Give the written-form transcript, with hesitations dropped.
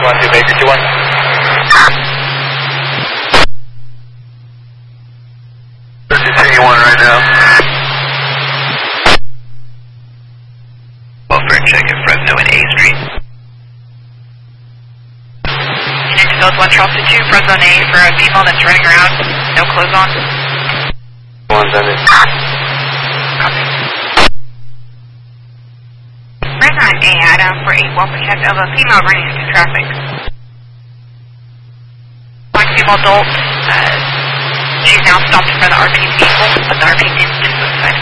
12 Baker 21. Right now. Welfare check at Fresno and A Street. Unit to Ghost 1 Charleston 2, Fresno and A for a female that's running around. No clothes on. One's under. Copy. Fresno and A, Adam, for 8 welfare check of a female running into traffic. Black female adult. She's now stopped for the RP vehicle, but the RP didn't